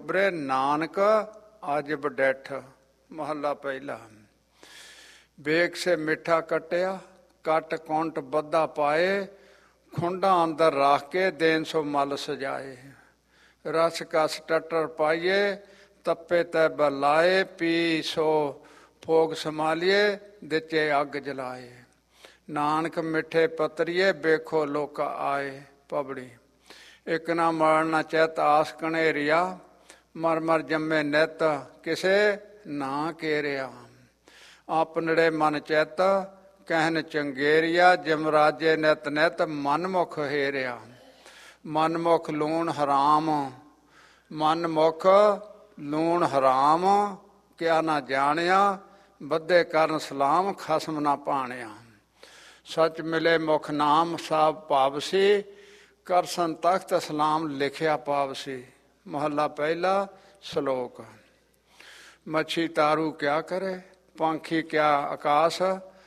ਉਬਰੇ ਨਾਨਕ ਅੱਜ ਬਡੈਠ। ਮਹੱਲਾ ਪਹਿਲਾ। ਵੇਖ ਸੇ ਮਿੱਠਾ ਕੱਟਿਆ, ਕੱਟ ਕੁੰਟ ਬੱਧਾ ਪਾਏ, ਖੁੰਡਾਂ ਅੰਦਰ ਰੱਖ ਕੇ ਦੇਨ ਸੋ ਮਲ ਸਜਾਏ। ਰਸ ਕਸ ਟੱਟਰ ਪਾਈਏ, ਤੱਪੇ ਤੈ ਬਲਾਏ, ਪੀ ਸੋ ਭੋਗ ਸੰਭਾਲੀਏ, ਦਿੱਚੇ ਅੱਗ ਜਲਾਏ। ਨਾਨਕ ਮਿੱਠੇ ਪਤਰੀਏ, ਵੇਖੋ ਲੋਕਾ ਆਏ। ਪਬੜੀ। ਇੱਕ ਨਾ ਮਰਨ ਨਾ ਚਿੱਤ ਆਸ ਕਣੇਰਿਆ, ਮਰ ਮਰ ਜੰਮੇ ਨਿੱਤ ਕਿਸੇ ਨਾ ਕੇਰਿਆ। ਆਪਨੜੇ ਮਨ ਚਿੱਤ ਕਹਿਨ ਚੰਗੇਰਿਆ, ਜਿਮਰਾਜੇ ਨਿਤ ਨਿਤ ਮਨਮੁਖ ਹੇਰਿਆ। ਮਨਮੁਖ ਲੂਣ ਹਰਾਮ, ਮਨਮੁਖ ਲੂਣ ਹਰਾਮ, ਕਿਆ ਨਾ ਜਾਣਿਆ, ਬੱਧੇ ਕਰਨ ਸਲਾਮ, ਖਸਮ ਨਾ ਭਾਣਿਆ। ਸੱਚ ਮਿਲੇ ਮੁਖ ਨਾਮ, ਸਾਬ ਪਾਵਸੀ, ਕਰਸਨ ਤਖਤ ਸਲਾਮ, ਲਿਖਿਆ ਪਾਵਸੀ। ਮਹੱਲਾ ਪਹਿਲਾ। ਸ਼ਲੋਕ। ਮੱਛੀ ਤਾਰੂ ਕਿਆ ਕਰੇ, ਪੰਖੀ ਕਿਆ ਆਕਾਸ਼,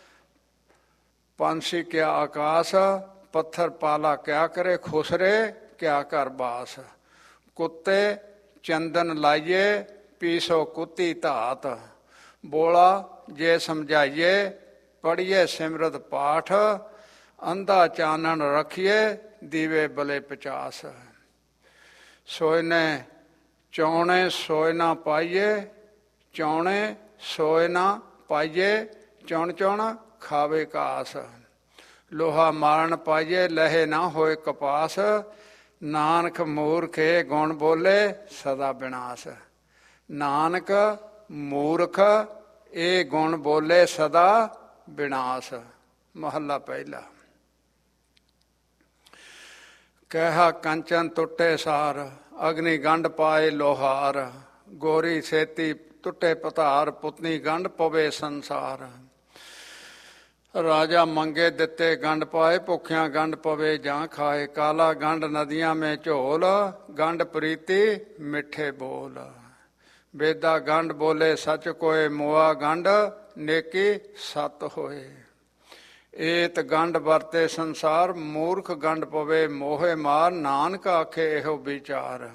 ਪੰਛੀ ਕਿਆ ਆਕਾਸ਼, ਪੱਥਰ ਪਾਲਾ ਕਿਆ ਕਰੇ, ਖੁਸਰੇ ਕਿਆ ਘਰ ਬਾਸ। ਕੁੱਤੇ ਚੰਦਨ ਲਾਈਏ, ਪੀਸੋ ਕੁੱਤੀ ਧਾਤ, ਬੋਲਾ ਜੇ ਸਮਝਾਈਏ, ਪੜ੍ਹੀਏ ਸਿਮਰਤ ਪਾਠ। ਅੰਧਾ ਚਾਨਣ ਰੱਖੀਏ, ਦੀਵੇ ਬਲੇ 50। ਸੋਇਨੇ ਚੌਣੇ ਸੋਇ ਨਾ ਪਾਈਏ, ਚੌਣੇ ਸੋਇ ਨਾ ਪਾਈਏ, ਚੌਣ ਚੌਣ ਖਾਵੇ ਘਾਸ। ਲੋਹਾ ਮਾਰਨ ਪਾਈਏ, ਲਹੇ ਨਾ ਹੋਏ ਕਪਾਸ। ਨਾਨਕ ਮੂਰਖੇ ਗੁਣ ਬੋਲੇ, ਸਦਾ ਵਿਨਾਸ਼। ਨਾਨਕ ਮੂਰਖ ਇਹ ਗੁਣ ਬੋਲੇ, ਸਦਾ ਵਿਨਾਸ਼। ਮਹੱਲਾ ਪਹਿਲਾ। ਕਹਿਆ ਕੰਚਨ ਟੁੱਟੇ ਸਾਰ, ਅਗਨੀ ਗੰਢ ਪਾਏ ਲੋਹਾਰ। ਗੋਰੀ ਛੇਤੀ ਟੁੱਟੇ ਪਤਾਰ, ਪੁਤਨੀ ਗੰਢ ਪਵੇ ਸੰਸਾਰ। ਰਾਜਾ ਮੰਗੇ ਦਿੱਤੇ ਗੰਢ ਪਾਏ, ਭੁੱਖਿਆਂ ਗੰਢ ਪਵੇ ਜਾਂ ਖਾਏ। ਕਾਲਾ ਗੰਢ ਨਦੀਆਂ ਮੇਂ ਝੋਲ, ਗੰਢ ਪ੍ਰੀਤੀ ਮਿੱਠੇ ਬੋਲ। ਵੇਦਾ ਗੰਢ ਬੋਲੇ ਸੱਚ ਕੋਏ, ਮੁਆ ਗੰਢ ਨੇਕੀ ਸਤ ਹੋਏ। ਏਤ ਗੰਢ ਵਰਤੇ ਸੰਸਾਰ, ਮੂਰਖ ਗੰਢ ਪਵੇ ਮੋਹੇ ਮਾਰ। ਨਾਨਕ ਆਖੇ ਇਹੋ ਵਿਚਾਰ,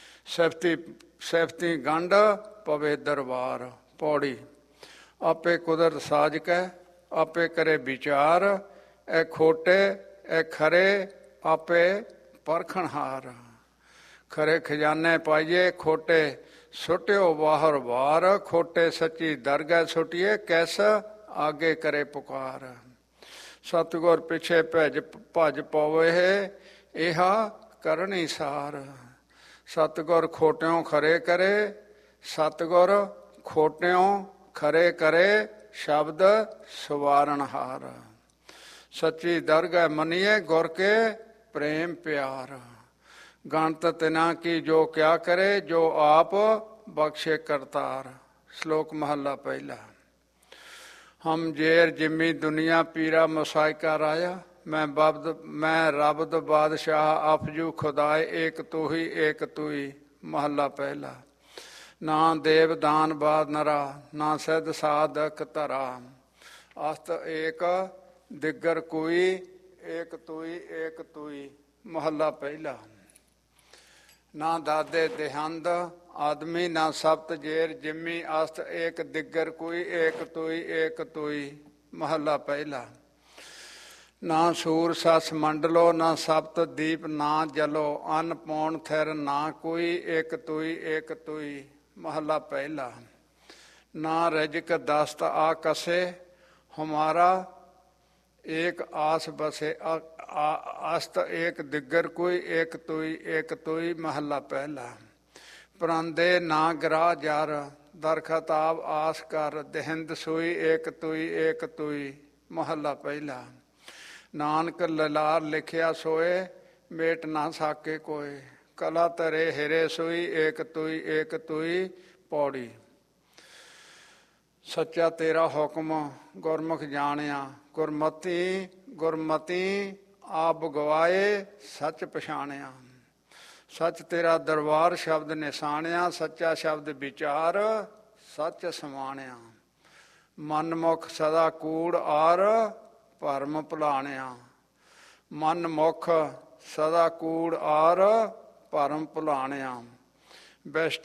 ਸੈਫਤੀ ਗੰਢ ਪਵੇ ਦਰਬਾਰ। ਪੌੜੀ। ਆਪੇ ਕੁਦਰਤ ਸਾਜ ਕੈ, ਆਪੇ ਕਰੇ ਵਿਚਾਰ। ਇਹ ਖੋਟੇ ਇਹ ਖਰੇ, ਆਪੇ ਪਰਖਣਹਾਰ। ਖਰੇ ਖਜ਼ਾਨੇ ਪਾਈਏ, ਖੋਟੇ ਸੁੱਟਿਓ ਬਾਹਰ ਵਾਰ। ਖੋਟੇ ਸੱਚੀ ਦਰਗਹਿ ਸੁੱਟੀਏ, ਕੈਸ ਆਗੇ ਕਰੇ ਪੁਕਾਰ। ਸਤਿਗੁਰ ਪਿੱਛੇ ਭਜ ਪਵੇ, ਇਹਾ ਕਰਨੀ ਸਾਰ। ਸਤਿਗੁਰ ਖੋਟਿਓਂ ਖਰੇ ਕਰੇ, ਸਤਿਗੁਰ ਖੋਟਿਓਂ ਖਰੇ ਕਰੇ, ਸ਼ਬਦ ਸਵਾਰਨਹਾਰ। ਸੱਚੀ ਦਰਗਹਿ ਮੰਨੀਏ, ਗੁਰ ਕੇ ਪ੍ਰੇਮ ਪਿਆਰ। ਗਣਤ ਤਿਨਾ ਕੀ ਜੋ ਕਿਆ ਕਰੇ, ਜੋ ਆਪ ਬਖਸ਼ੇ ਕਰਤਾਰ। ਸ਼ਲੋਕ ਮਹੱਲਾ ਪਹਿਲਾ। ਹਮ ਜੇਰ ਜਿਮੀ ਦੁਨੀਆ, ਪੀਰਾ ਮੁਸਾਇਕਾ ਰਾਇਆ। ਮੈਂ ਰਬਦ ਬਾਦਸ਼ਾਹ, ਅਫਜੂ ਖੁਦਾਏ, ਏਕ ਤੂ ਹੀ ਏਕ ਤੂਈ। ਮਹੱਲਾ ਪਹਿਲਾ। ਨਾ ਦੇਵ ਦਾਨ ਬਾਦ ਨਰਾ, ਨਾ ਸਿੱਧ ਸਾਧਕ ਧਰਾ। ਅਸਤ ਏਕ ਦਿਗਰ ਕੋਈ, ਏਕ ਤੂਈ ਏਕ ਤੂਈ। ਮਹੱਲਾ ਪਹਿਲਾ। ਨਾ ਦਾਦੇ ਦੇਹੰਦ ਆਦਮੀ, ਨਾ ਸਪਤ ਜੇਰ ਜਿਮੀ। ਅਸਤ ਏਕ ਦਿਗਰ ਕੋਈ, ਏਕ ਤੂਈ ਏਕ ਤੂਈ। ਮਹੱਲਾ ਪਹਿਲਾ। ਨਾ ਸੂਰ ਸਸ ਮੰਡਲੋ, ਨਾ ਸਪਤ ਦੀਪ ਨਾ ਜਲੋ। ਅੰਨ ਪੌਣ ਥਿਰ ਨਾ ਕੋਈ, ਏਕ ਤੂਈ ਏਕ ਤੂਈ। ਮਹੱਲਾ ਪਹਿਲਾ। ਨਾ ਰਜਕ ਦਸਤ ਆ ਕਸੇ, ਹਮਾਰਾ ਏਕ ਆਸ ਬਸੇ। ਅਸਤ ਏਕ ਦਿਗਰ ਕੋਈ, ਏਕ ਤੂਈ ਏਕ ਤੂਈ। ਮਹੱਲਾ ਪਹਿਲਾ। ਪਰਾਂਦੇ ਨਾ ਗ੍ਰਾਹ ਜਰ, ਦਰਖਤ ਆਬ ਆਸ ਕਰ। ਦਹਿੰਦ ਸੂਈ, ਏਕ ਤੂਈ ਏਕ ਤੂਈ। ਮਹੱਲਾ ਪਹਿਲਾ। ਨਾਨਕ ਲਲਾਰ ਲਿਖਿਆ ਸੋਏ, ਮੇਟ ਨਾ ਸਾਕੇ ਕੋਏ। ਕਲਾ ਧਰੇ ਹਿਰੇ ਸੂਈ, ਏਕ ਤੂਈ ਏਕ ਤੂਈ। ਪੌੜੀ। ਸੱਚਾ ਤੇਰਾ ਹੁਕਮ ਗੁਰਮੁਖ ਜਾਣਿਆ। ਗੁਰਮਤੀ ਆਪ ਗਵਾਏ, ਸੱਚ ਪਛਾਣਿਆ। ਸੱਚ ਤੇਰਾ ਦਰਬਾਰ, ਸ਼ਬਦ ਨਿਸ਼ਾਨਿਆ। ਸੱਚਾ ਸ਼ਬਦ ਵਿਚਾਰ, ਸੱਚ ਸਮਾਣਿਆ। ਮਨਮੁਖ ਸਦਾ ਕੂੜ ਆਰ, ਭਰਮ ਭੁਲਾਣਿਆ। ਮਨਮੁਖ ਸਦਾ ਕੂੜ ਆਰ, ਭਰਮ ਭੁਲਾਣਿਆ।